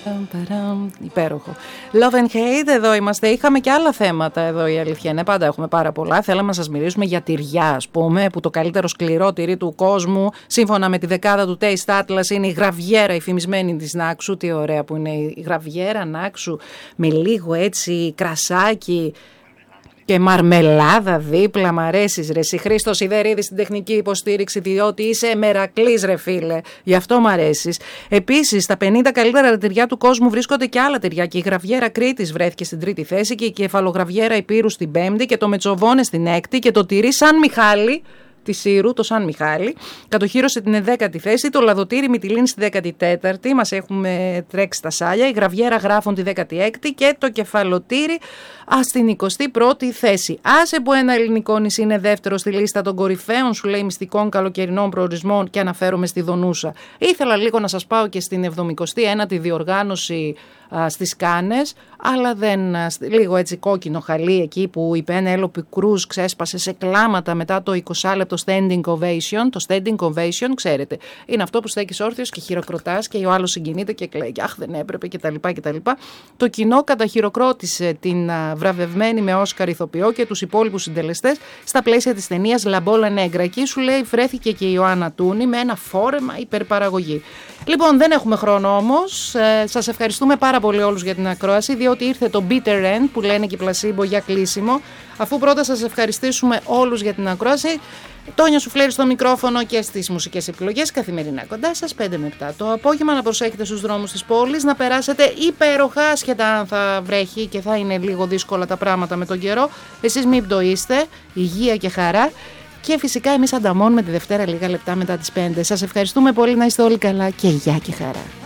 Υπέροχο. Love and hate, εδώ είμαστε. Είχαμε και άλλα θέματα εδώ, η αλήθεια είναι. Πάντα έχουμε πάρα πολλά. Θέλαμε να σας μιλήσουμε για τυριά, ας πούμε, που το καλύτερο σκληρό τυρί του κόσμου, σύμφωνα με τη δεκάδα του Taste Atlas, είναι η γραβιέρα, η φημισμένη της Νάξου. Τι ωραία που είναι η γραβιέρα Νάξου, με λίγο έτσι κρασάκι και μαρμελάδα δίπλα. Μ' αρέσεις ρε εσύ. Χρήστος Σιδερίδης στην τεχνική υποστήριξη, διότι είσαι μερακλής ρε φίλε. Γι' αυτό μ' αρέσεις. Επίσης, στα 50 καλύτερα τυριά του κόσμου βρίσκονται και άλλα τυριά. Και η γραβιέρα Κρήτης βρέθηκε στην 3η θέση και η κεφαλογραβιέρα Υπήρου στην 5η και το μετσοβόνε στην 6η και το τυρί Σαν Μιχάλη τη Σύρου, το Σαν Μιχάλη, κατοχύρωσε την 10η θέση, το λαδοτήρι Μυτιλίν στη 14η, μας έχουμε τρέξει τα σάλια, η γραβιέρα Γράφων τη 16η και το κεφαλοτήρι στην 21η θέση. Άσε που ένα ελληνικό νησί είναι δεύτερο στη λίστα των κορυφαίων, σου λέει, μυστικών καλοκαιρινών προορισμών, και αναφέρομαι στη Δονούσα. Ήθελα λίγο να σας πάω και στην 79η διοργάνωση στις Κάνες, αλλά δεν, λίγο έτσι κόκκινο χαλί εκεί που η Πένελοπη Κρούζ ξέσπασε σε κλάματα μετά το 20 λεπτό standing ovation. Το standing ovation, ξέρετε, είναι αυτό που στέκεις όρθιος και χειροκροτάς και ο άλλος συγκινείται και κλαίει, αχ δεν έπρεπε κτλ. Το κοινό καταχειροκρότησε την βραβευμένη με Όσκαρ ηθοποιό και τους υπόλοιπους συντελεστές στα πλαίσια της ταινίας Λαμπόλα Νέγκρα. Εκεί σου λέει βρέθηκε και η Ιωάννα Τούνη με ένα φόρεμα υπερπαραγωγή. Λοιπόν, δεν έχουμε χρόνο όμως. Σας ευχαριστούμε πάρα πολύ όλους για την ακρόαση, διότι ήρθε το bitter end που λένε και οι πλασίμπο για κλείσιμο. Αφού πρώτα σας ευχαριστήσουμε όλους για την ακρόαση, Τόνια Σουφλέρη στο μικρόφωνο και στις μουσικές επιλογές, καθημερινά κοντά σας 5 με 7 το απόγευμα. Να προσέχετε στους δρόμους της πόλης, να περάσετε υπέροχα, άσχετα αν θα βρέχει και θα είναι λίγο δύσκολα τα πράγματα με τον καιρό. Εσείς μην πτωείστε, υγεία και χαρά. Και φυσικά εμείς ανταμώνουμε τη Δευτέρα λίγα λεπτά μετά τις 5. Σας ευχαριστούμε πολύ, να είστε όλοι καλά και γεια και χαρά.